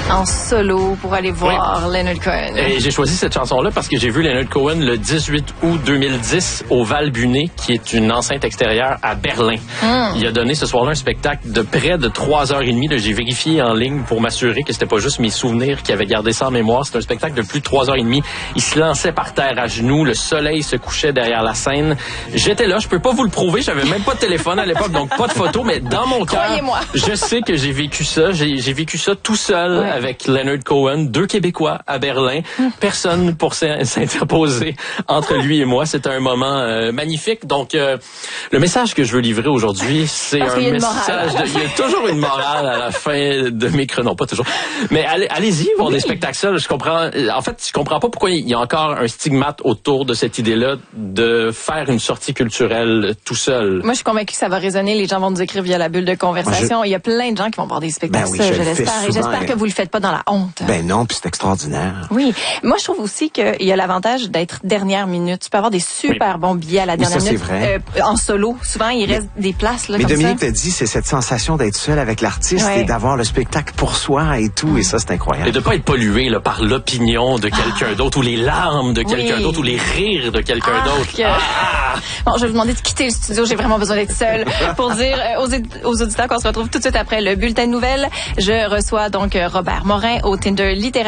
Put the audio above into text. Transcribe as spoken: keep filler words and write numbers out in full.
en solo pour aller voir oui. Leonard Cohen. Et j'ai choisi cette chanson-là parce que j'ai vu Leonard Cohen le dix-huit août deux mille dix au Val Bunet, qui est une enceinte extérieure à Berlin. Mm. Il a donné ce soir-là un spectacle de près de trois heures et demie. J'ai vérifié en ligne pour m'assurer que c'était pas juste mes souvenirs qui avaient gardé ça en mémoire. C'est un spectacle de plus de trois heures et demie. Il se lançait par terre à genoux. Le soleil se couchait derrière la scène. J'étais là. Je peux pas vous le prouver. J'avais même pas de téléphone à l'époque, donc pas de photo. Mais dans mon cœur, je sais que j'ai vécu ça. J'ai, j'ai vécu ça tout seul ouais. avec Leonard Cohen, deux Québécois à Berlin. Mm. Personne pour s'interposer entre lui et moi. C'était un moment euh, magnifique. Donc, euh, le message que je veux livrer aujourd'hui, c'est Parce un message... De, il y a toujours une morale à la fin de mes chronos. Non, pas toujours. Mais allez, allez-y voir oui. des spectacles seuls. Je comprends... En fait, je comprends pas pourquoi il y a encore un stigmate autour de cette idée-là de faire une sortie culturelle tout seul. Moi, je suis convaincue que ça va résonner. Les gens vont nous écrire via la bulle de conversation. Je... Il y a plein de gens qui vont voir des spectacles ben oui, seuls, je, je l'espère. Et j'espère que vous le faites pas dans la honte. Ben non, puis c'est extraordinaire. Oui. Moi, je trouve aussi qu'il y a l'avantage d'être dernière minute. Tu peux avoir des super oui. bons billets à la dernière oui, ça, minute. C'est vrai. Euh, en solo. Souvent, il reste mais, des places. Là, mais comme Dominique ça. t'a dit, c'est cette sensation d'être seul avec l'artiste ouais. et d'avoir le spectacle pour soi et tout. Et ça, c'est incroyable. Et de pas être pollué là, par l'opinion de quelqu'un ah. d'autre ou les larmes de quelqu'un oui. d'autre ou les rires de quelqu'un ah, d'autre. Que... Ah. Bon, je vais vous demander de quitter le studio. J'ai vraiment besoin d'être seule pour dire euh, aux, aux auditeurs qu'on se retrouve tout de suite après le bulletin de nouvelles. Je reçois donc Robert Morin au Tinder littéraire.